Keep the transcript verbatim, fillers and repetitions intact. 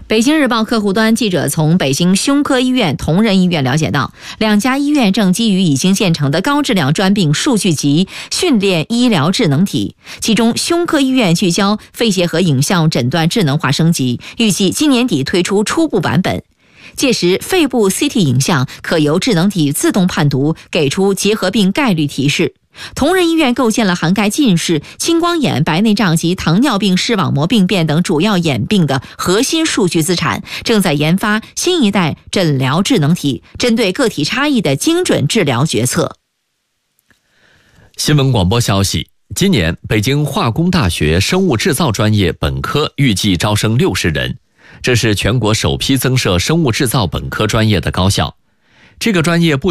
北京日报客户端记者从北京胸科医院、同仁医院了解到，两家医院正基于已经建成的高质量专病数据集训练医疗智能体，其中胸科医院聚焦肺结核影像诊断智能化升级，预计今年底推出初步版本。届时，肺部 C T 影像可由智能体自动判读，给出结核病概率提示。同仁医院构建了涵盖近视、青光眼、白内障及糖尿病视网膜病变等主要眼病的核心数据资产，正在研发新一代诊疗智能体，针对个体差异的精准治疗决策。 新闻广播消息，今年北京化工大学生物制造专业本科预计招生六十人，这是全国首批增设生物制造本科专业的高校。这个专业不